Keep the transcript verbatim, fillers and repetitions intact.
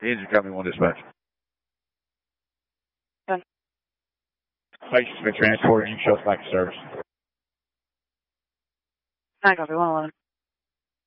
Engine Company one dispatch. Done. Patient's been transported. You can show us back to service. nine copy, one eleven.